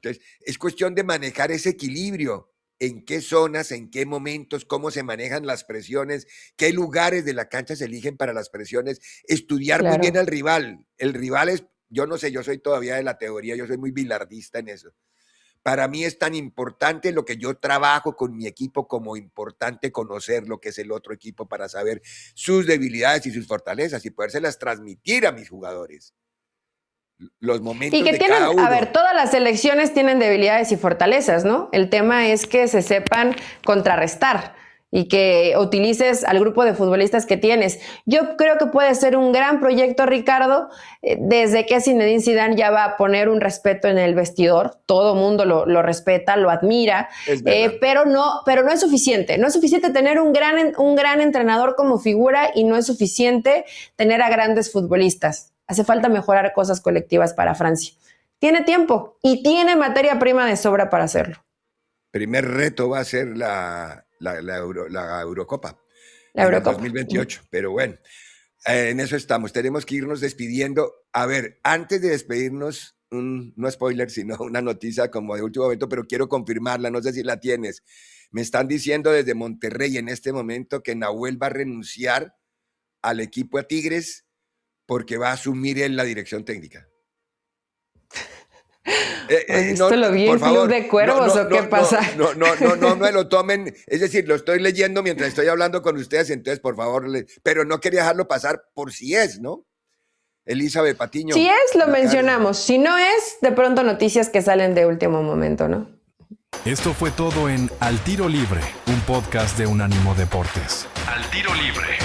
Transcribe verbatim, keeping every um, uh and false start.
Entonces, es cuestión de manejar ese equilibrio. En qué zonas, en qué momentos, cómo se manejan las presiones, qué lugares de la cancha se eligen para las presiones, estudiar claro. muy bien al rival. El rival es, yo no sé, yo soy todavía de la teoría, yo soy muy bilardista en eso. Para mí es tan importante lo que yo trabajo con mi equipo como importante conocer lo que es el otro equipo para saber sus debilidades y sus fortalezas y podérselas transmitir a mis jugadores. Los momentos y que de tienen, cada uno. A ver, todas las selecciones tienen debilidades y fortalezas, ¿no? El tema es que se sepan contrarrestar y que utilices al grupo de futbolistas que tienes. Yo creo que puede ser un gran proyecto, Ricardo, eh, desde que Zinedine Zidane ya va a poner un respeto en el vestidor, todo mundo lo, lo respeta, lo admira, eh, pero, no, pero no es suficiente. No es suficiente tener un gran, un gran entrenador como figura y no es suficiente tener a grandes futbolistas. Hace falta mejorar cosas colectivas para Francia. Tiene tiempo y tiene materia prima de sobra para hacerlo. Primer reto va a ser la, la, la, Euro, la Eurocopa. La en Eurocopa. el dos mil veintiocho. Pero bueno, eh, en eso estamos. Tenemos que irnos despidiendo. A ver, antes de despedirnos, un, no spoiler, sino una noticia como de último momento, pero quiero confirmarla, no sé si la tienes. Me están diciendo desde Monterrey en este momento que Nahuel va a renunciar al equipo a Tigres porque va a asumir en la dirección técnica. Eh, eh, ¿Esto no, lo vi en Club de Cuervos no, no, o qué no, pasa? No, no, no, no, no me lo tomen. Es decir, lo estoy leyendo mientras estoy hablando con ustedes, entonces, por favor, le, pero no quería dejarlo pasar por si es, ¿no? Elizabeth Patiño. Si es, lo mencionamos. Si no es, de pronto noticias que salen de último momento, ¿no? Esto fue todo en Al Tiro Libre, un podcast de Unánimo Deportes. Al Tiro Libre.